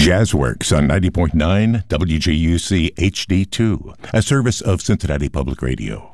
Jazzworks on 90.9 WJUC HD2, a service of Cincinnati Public Radio.